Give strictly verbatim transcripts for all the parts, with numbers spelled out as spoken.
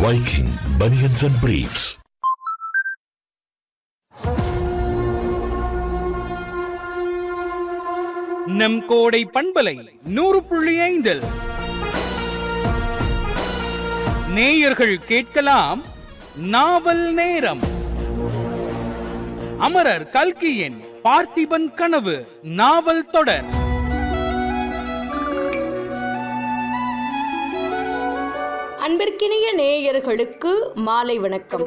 Viking Bunions and Briefs. நம் கோடை பண்பலை நூறு புள்ளி ஐந்தில் நேயர்கள் கேட்கலாம் நாவல் நேரம். அமரர் கல்கியின் பார்த்திபன் கனவு நாவல் தொடர். அன்பிற்கினிய நேயர்களுக்கு மாலை வணக்கம்.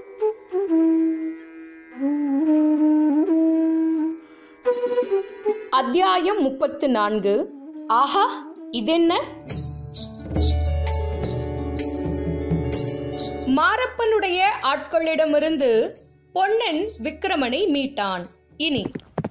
அத்தியாயம் முப்பத்து நான்கு. ஆஹா, இதென்ன? மாரப்பனுடைய ஆட்களிடமிருந்து பொன்னன் விக்கிரமனை மீட்டான். இனி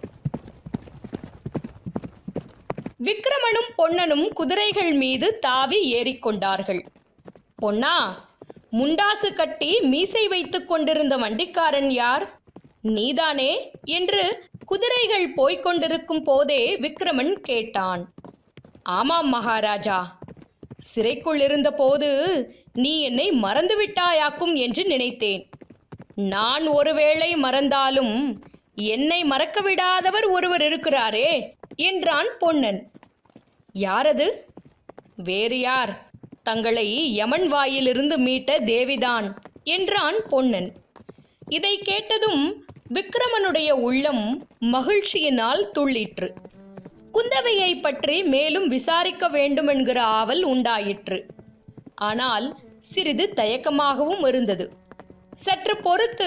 விக்கிரமனும் பொன்னனும் குதிரைகள் மீது தாவி ஏறிக்கொண்டார்கள். பொன்னா, முண்டாசு கட்டி மீசை வைத்துக் கொண்டிருந்த வண்டிக்காரன் யார்? நீதானே என்று குதிரைகள் போய்க் கொண்டிருக்கும் போதே விக்கிரமன் கேட்டான். ஆமாம் மகாராஜா, சிறைக்குள் இருந்த போது நீ என்னை மறந்துவிட்டாயாக்கும் என்று நினைத்தேன். நான் ஒருவேளை மறந்தாலும் என்னை மறக்க விடாதவர் ஒருவர் இருக்கிறாரே என்றான் பொன்னன். யாரது? வேறு யார், தங்களை யமன் வாயிலிருந்து மீட்ட தேவிதான் என்றான் பொன்னன். இதை கேட்டதும் விக்கிரமனுடைய உள்ளம் மகிழ்ச்சியினால் துள்ளிற்று. குந்தவையை பற்றி மேலும் விசாரிக்க வேண்டும் என்கிற ஆவல் உண்டாயிற்று. ஆனால் சிறிது தயக்கமாகவும் இருந்தது. சற்று பொறுத்து,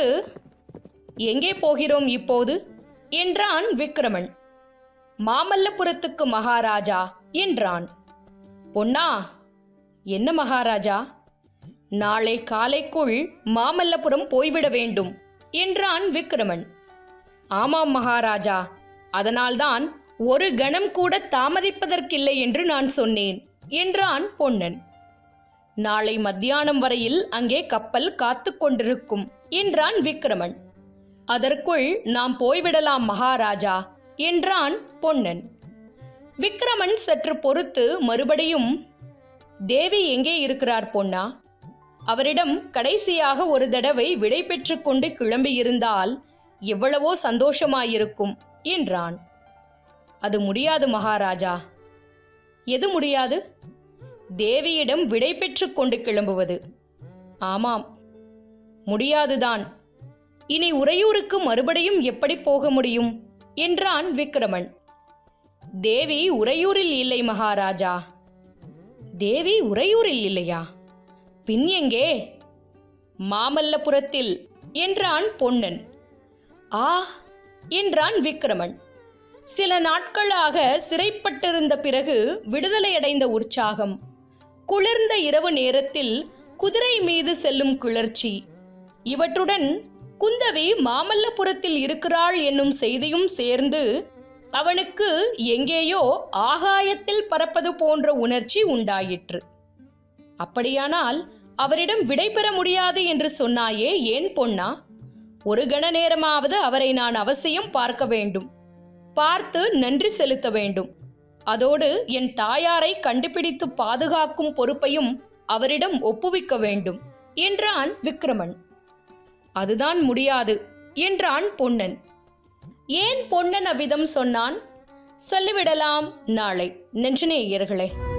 எங்கே போகிறோம் இப்போது என்றான் விக்கிரமன். மாமல்லபுரத்துக்கு மகாராஜா என்றான். பொன்னா, என்ன மகாராஜா? நாளை காலைக்குள் மாமல்லபுரம் போய்விட வேண்டும் என்றான் விக்கிரமன். ஆமாம் மகாராஜா, அதனால்தான் ஒரு கணம் கூட தாமதிப்பதற்கில்லை என்று நான் சொன்னேன் என்றான் பொன்னன். நாளை மத்தியானம் வரையில் அங்கே கப்பல் காத்து கொண்டிருக்கும் என்றான் விக்கிரமன். அதற்குள் நாம் போய்விடலாம் மகாராஜா என்றான் பொன்னன். விக்கிரமன் சற்று பொறுத்து மறுபடியும், தேவி எங்கே இருக்கிறார் பொன்னா? அவரிடம் கடைசியாக ஒரு தடவை விடை பெற்று கொண்டு கிளம்பியிருந்தால் எவ்வளவோ சந்தோஷமாயிருக்கும் என்றான். அது முடியாது மகாராஜா. எது முடியாது? தேவியிடம் விடை பெற்று கொண்டு கிளம்புவது. ஆமாம், முடியாதுதான். இனி உறையூருக்கு மறுபடியும் எப்படி போக முடியும் என்றான் விக்கிரமன். தேவி உறையூரில் இல்லை மகாராஜா. தேவி உறையூரில் இல்லையா? பின் எங்கே? மாமல்லபுரத்தில் என்றான் பொன்னன். ஆ என்றான் விக்கிரமன். சில நாட்களாக சிறைப்பட்டிருந்த பிறகு விடுதலையடைந்த உற்சாகம், குளிர்ந்த இரவு நேரத்தில் குதிரை மீது செல்லும் கிளர்ச்சி, இவற்றுடன் குந்தவி மாமல்லபுரத்தில் இருக்கிறாள் என்னும் செய்தியும் சேர்ந்து அவனுக்கு எங்கேயோ ஆகாயத்தில் பறப்பது போன்ற உணர்ச்சி உண்டாயிற்று. அப்படியானால் அவரிடம் விடை பெற முடியாது என்று சொன்னாயே, ஏன் பொன்னா? ஒரு கண நேரமாவது அவரை நான் அவசியம் பார்க்க வேண்டும், பார்த்து நன்றி செலுத்த வேண்டும். அதோடு என் தாயாரை கண்டுபிடித்து பாதுகாக்கும் பொறுப்பையும் அவரிடம் ஒப்புவிக்க வேண்டும் என்றான் விக்கிரமன். அதுதான் முடியாது என்றான் பொன்னன். ஏன் பொன்னன் அவ்விதம் சொன்னான்? சொல்லிவிடலாம் நாளை. நெஞ்சநேயர்களே.